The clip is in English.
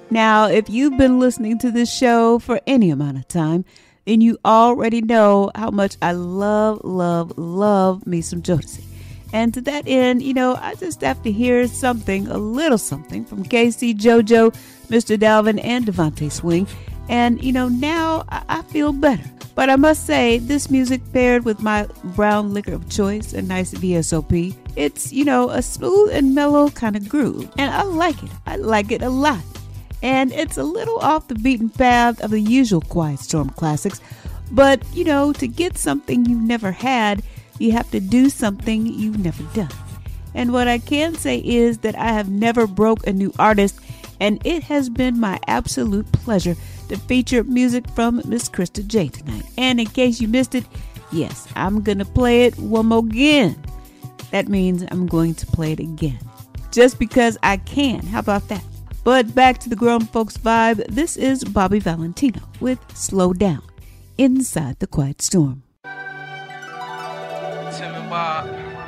Now, if you've been listening to this show for any amount of time, then you already know how much I love me some Jodeci. And to that end, I just have to hear something, a little something from Casey, JoJo, Mr. Dalvin, and Devontae Swing. And, now I feel better. But I must say, this music paired with my brown liquor of choice, a nice VSOP, it's, a smooth and mellow kind of groove. And I like it. I like it a lot. And it's a little off the beaten path of the usual Quiet Storm classics. But, to get something you've never had, you have to do something you've never done. And what I can say is that I have never broke a new artist, and it has been my absolute pleasure to feature music from Miss Krista J tonight. And in case you missed it, yes, I'm going to play it one more again. That means I'm going to play it again. Just because I can. How about that? But back to the grown folks vibe, this is Bobby Valentino with Slow Down, inside the Quiet Storm. Tim and Bob,